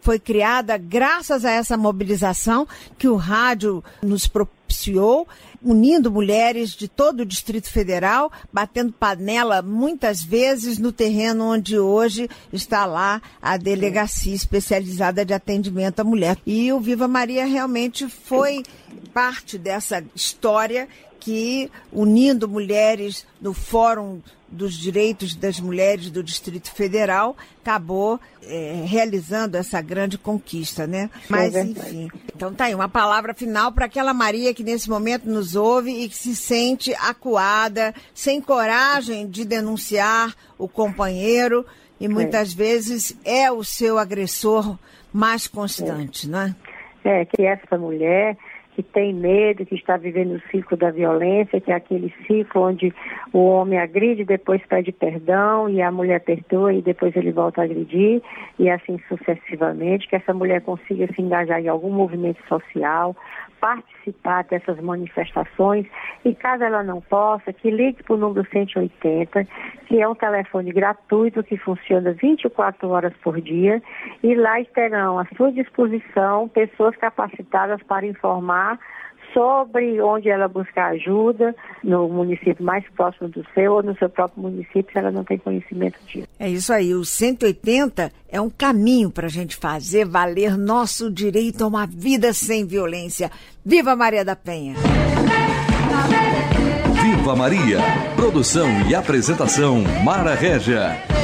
foi criada graças a essa mobilização que o rádio nos propiciou, unindo mulheres de todo o Distrito Federal, batendo panela muitas vezes no terreno onde hoje está lá a Delegacia Especializada de Atendimento à Mulher. E o Viva Maria realmente foi parte dessa história que, unindo mulheres no Fórum dos Direitos das Mulheres do Distrito Federal, acabou realizando essa grande conquista, né? Mas, enfim. Então tá aí, uma palavra final para aquela Maria que nesse momento nos ouve e que se sente acuada, sem coragem de denunciar o companheiro e muitas vezes é o seu agressor mais constante, né? Que essa mulher que tem medo, que está vivendo o ciclo da violência, que é aquele ciclo onde o homem agride, depois pede perdão, e a mulher perdoa, e depois ele volta a agredir, e assim sucessivamente, que essa mulher consiga se engajar em algum movimento social, participar dessas manifestações, e caso ela não possa, que ligue para o número 180, que é um telefone gratuito que funciona 24 horas por dia, e lá estarão à sua disposição pessoas capacitadas para informar sobre onde ela buscar ajuda, no município mais próximo do seu ou no seu próprio município, se ela não tem conhecimento disso. É isso aí, o 180 é um caminho para a gente fazer valer nosso direito a uma vida sem violência. Viva Maria da Penha! Viva Maria! Produção e apresentação Mara Régia.